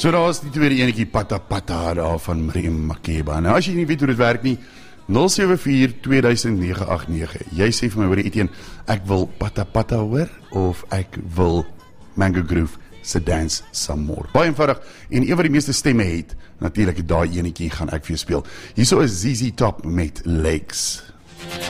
So daar is die tweede enetjie Pata Pata daar van Miriam Makeba. Nou as jy nie weet hoe dit werk nie, 074-2009-89. Jy sê vir my, hoor Etienne, ek wil Pata Pata hoor, of ek wil Mango Groove se Dance Some More. Baie eenvoudig, en een wat die meeste stemme het, natuurlik daai enetjie gaan ek vir jou speel. Hierso is ZZ Top met Legs.